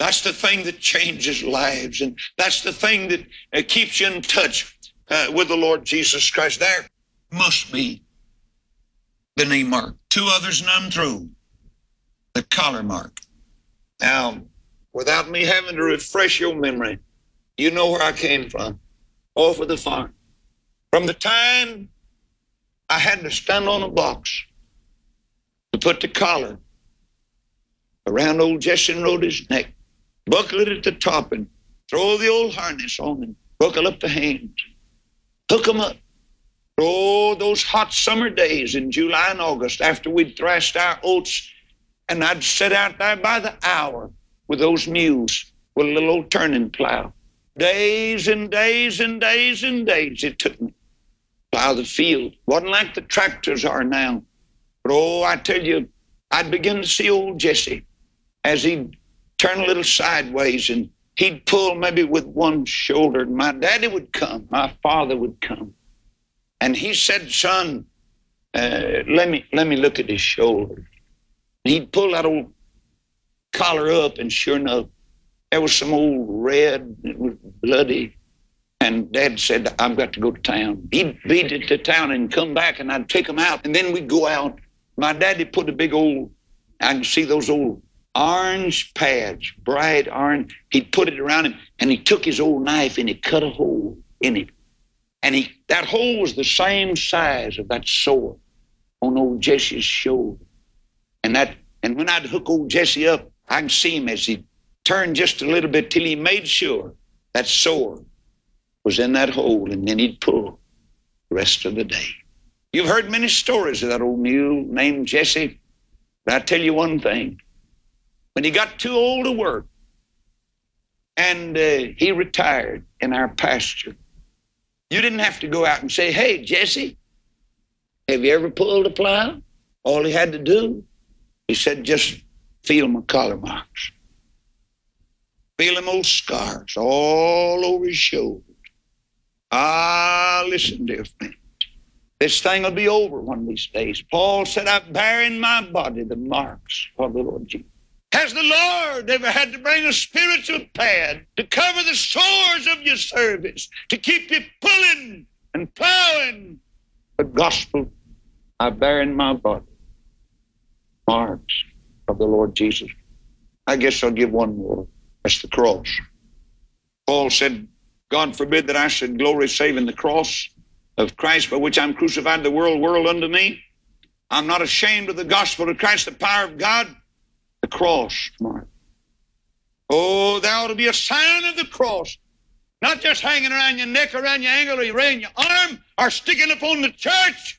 That's the thing that changes lives, and that's the thing that keeps you in touch with the Lord Jesus Christ. There must be the knee mark. Two others, and I'm through. The collar mark. Now, without me having to refresh your memory, you know where I came from, off of the farm. From the time I had to stand on a box to put the collar around old Jesse Rhoda's neck, buckle it at the top, and throw the old harness on and buckle up the hands, hook them up. Oh, those hot summer days in July and August after we'd thrashed our oats, and I'd sit out there by the hour with those mules with a little old turning plow. Days and days and days and days it took me. Plow the field. Wasn't like the tractors are now. But oh, I tell you, I'd begin to see old Jesse as he'd turn a little sideways and he'd pull maybe with one shoulder. And my daddy would come, my father would come. And he said, son, let me look at his shoulder. He'd pull that old collar up, and sure enough, there was some old red, it was bloody. And Dad said, I've got to go to town. He'd beat it to town and come back, and I'd take him out, and then we'd go out. My daddy put a big old, I can see those old orange pads, bright orange. He'd put it around him, and he took his old knife, and he cut a hole in it. And that hole was the same size of that sore on old Jesse's shoulder. And when I'd hook old Jesse up, I can see him as he turned just a little bit till he made sure that sore was in that hole, and then he'd pull the rest of the day. You've heard many stories of that old mule named Jesse, but I tell you one thing. When he got too old to work and he retired in our pasture, you didn't have to go out and say, hey, Jesse, have you ever pulled a plow? All he had to do, he said, just feel my collar marks. Feel them old scars all over his shoulders. Ah, listen, dear friend. This thing will be over one of these days. Paul said, I bear in my body the marks of the Lord Jesus. Has the Lord ever had to bring a spiritual pad to cover the sores of your service, to keep you pulling and plowing? The gospel I bear in my body, marks of the Lord Jesus. I guess I'll give one more. That's the cross. Paul said, God forbid that I should glory save in the cross of Christ, by which I'm crucified, the world unto me. I'm not ashamed of the gospel of Christ, the power of God. The cross mark. Oh, there ought to be a sign of the cross, not just hanging around your neck, around your ankle, or around your arm, or sticking up on the church.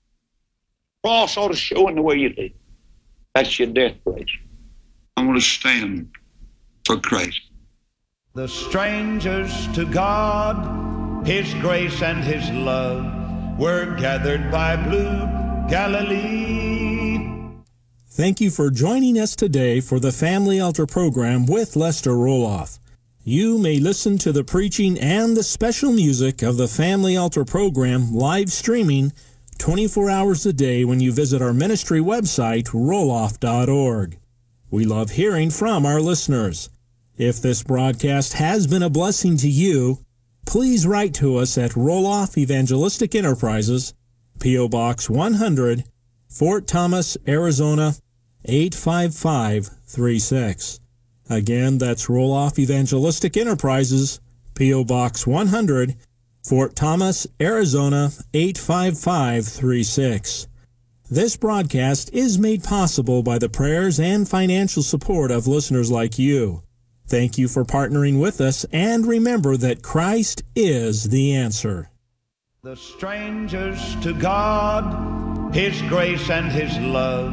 Cross ought to show in the way you live. That's your death place. I'm going to stand for Christ. The strangers to God, His grace and His love, were gathered by blue Galilee. Thank you for joining us today for the Family Altar program with Lester Roloff. You may listen to the preaching and the special music of the Family Altar program live streaming 24 hours a day when you visit our ministry website, roloff.org. We love hearing from our listeners. If this broadcast has been a blessing to you, please write to us at Roloff Evangelistic Enterprises, P.O. Box 100, Fort Thomas, Arizona, 85536. Again, that's Roloff Evangelistic Enterprises, P.O. Box 100, Fort Thomas, Arizona, 85536. This broadcast is made possible by the prayers and financial support of listeners like you. Thank you for partnering with us, and remember that Christ is the answer. The strangers to God, His grace and His love.